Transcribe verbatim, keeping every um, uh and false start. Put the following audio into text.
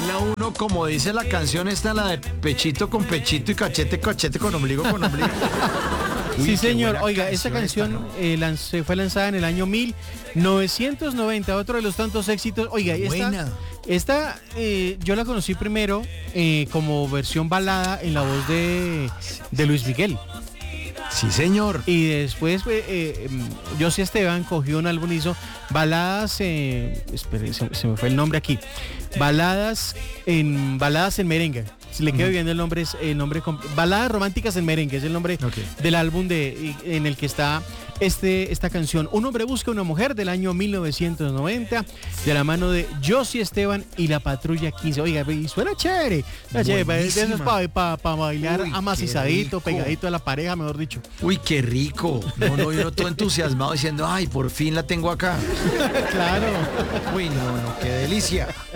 la uno, como dice la canción, esta la de pechito con pechito y cachete, cachete con ombligo con ombligo. Uy, sí, señor. buena Oiga, esta canción esta, ¿no? eh, lanz- fue lanzada en el año mil novecientos noventa, otro de los tantos éxitos. Oiga, esta, Buena. esta eh, yo la conocí primero eh, como versión balada en la voz de, de Luis Miguel. Sí, señor. Y después eh, eh, José Esteban cogió un álbum y hizo baladas, eh, espere, se, se me fue el nombre aquí, baladas en baladas en merengue. Si le queda bien el nombre, es el nombre com- Baladas Románticas en Merengue, es el nombre Okay. del álbum de, en el que está este, esta canción. Un hombre busca una mujer del año mil novecientos noventa, de la mano de José Esteban y la Patrulla quince. Oiga, y suena chévere. Suena chévere, de esos para pa, pa bailar Uy, amacisadito, qué rico. pegadito a la pareja, mejor dicho. Uy, qué rico. No, no, yo todo entusiasmado diciendo, ay, por fin la tengo acá. Claro. Uy, no, no, qué delicia.